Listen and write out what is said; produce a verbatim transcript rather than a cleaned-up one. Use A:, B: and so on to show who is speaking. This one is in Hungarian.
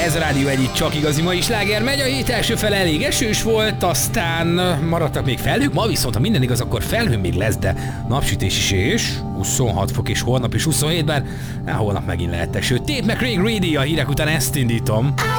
A: Ez a Rádió Egy, csak igazi mai sláger megy. A hét első fele elég esős volt, aztán maradtak még felhők. Ma viszont, ha minden igaz, akkor felhő még lesz, de napsütés is és huszonhat fok, és holnap is huszonhét, bár holnap megint lehet eső. Tate McRae Greedy, a hírek után ezt indítom.